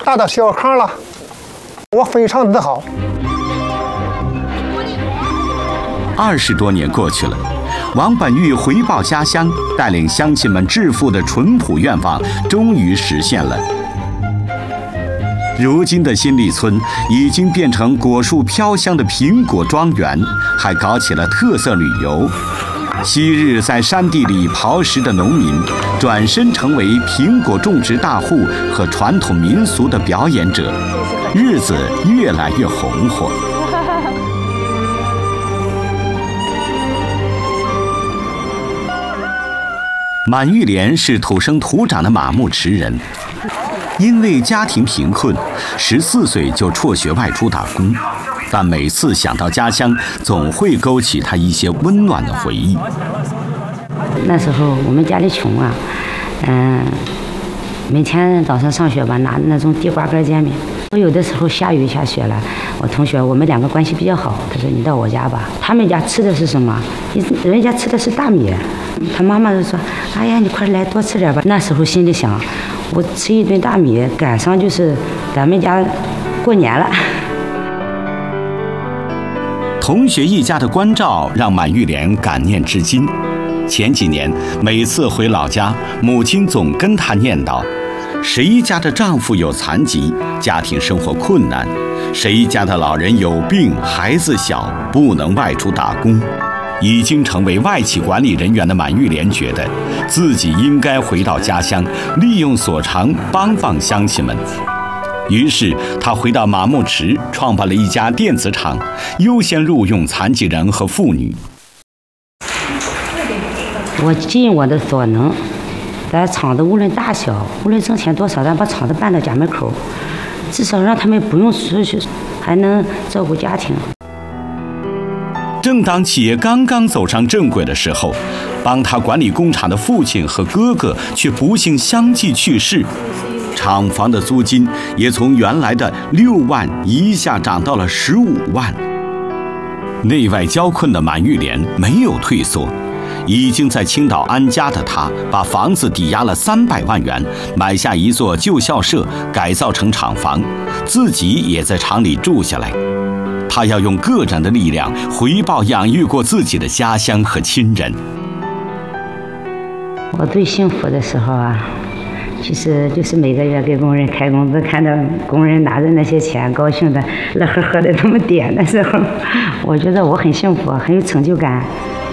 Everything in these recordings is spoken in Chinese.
达到小康了，我非常自豪。 20多年过去了，王本玉回报家乡，带领乡亲们致富的淳朴愿望终于实现了。如今的新立村已经变成果树飘香的苹果庄园，还搞起了特色旅游。昔日在山地里刨食的农民，转身成为苹果种植大户和传统民俗的表演者，日子越来越红火。满玉莲是土生土长的马木池人，因为家庭贫困，14岁就辍学外出打工，但每次想到家乡，总会勾起他一些温暖的回忆。 那时候我们家里穷啊，每天早上上学吧，拿那种地瓜干煎饼。我有的时候下雨下雪了，我们2个关系比较好，他说你到我家吧。他们家吃的是什么？人家吃的是大米。他妈妈就说：“哎呀，你快来多吃点吧。”那时候心里想，我吃一顿大米，赶上就是咱们家过年了。 同学一家的关照让满玉莲感念至今。前几年每次回老家，母亲总跟她念叨：谁家的丈夫有残疾，家庭生活困难；谁家的老人有病，孩子小，不能外出打工。已经成为外企管理人员的满玉莲觉得，自己应该回到家乡，利用所长帮帮乡亲们。于是，他回到马木池，创办了一家电子厂，优先录用残疾人和妇女。 我尽我的所能，咱厂子无论大小，无论挣钱多少，咱把厂子办到家门口，至少让他们不用出去，还能照顾家庭。 正当企业刚刚走上正轨的时候，帮他管理工厂的父亲和哥哥却不幸相继去世，厂房的租金也从原来的6万一下涨到了15万。内外交困的满玉莲没有退缩，已经在青岛安家的他，把房子抵押了300万元，买下一座旧校舍，改造成厂房，自己也在厂里住下来。他要用个人的力量回报养育过自己的家乡和亲人。 我最幸福的时候啊，其实就是每个月给工人开工资，看到工人拿着那些钱，高兴的乐呵呵的这么点的时候，我觉得我很幸福，很有成就感。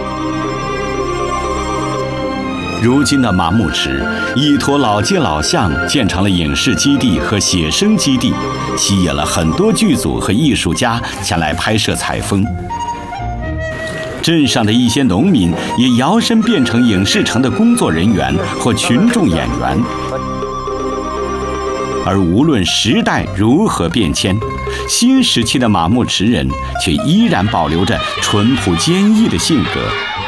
如今的马木池一坨老街老巷建成了影视基地和写生基地，吸引了很多剧组和艺术家前来拍摄采风。镇上的一些农民也摇身变成影视城的工作人员或群众演员。而无论时代如何变迁，新时期的马木池人却依然保留着淳朴坚毅的性格。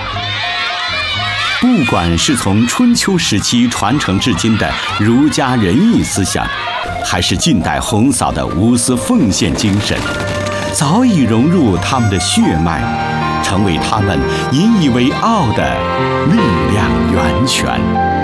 不管是从春秋时期传承至今的儒家仁义思想，还是近代红嫂的无私奉献精神，早已融入他们的血脉，成为他们引以为傲的力量源泉。